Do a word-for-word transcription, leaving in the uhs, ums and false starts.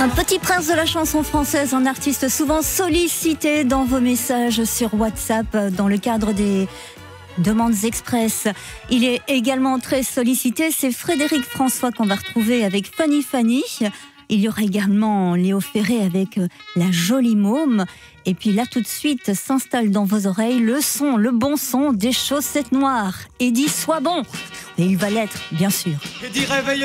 Un petit prince de la chanson française, un artiste souvent sollicité dans vos messages sur WhatsApp dans le cadre des demandes express. Il est également très sollicité, c'est Frédéric François qu'on va retrouver avec Fanny Fanny. Il y aura également Léo Ferré avec La Jolie Môme. Et puis là, tout de suite, s'installe dans vos oreilles le son, le bon son des Chaussettes Noires. Eddie, sois bon. Et il va l'être, bien sûr. Eddie, réveille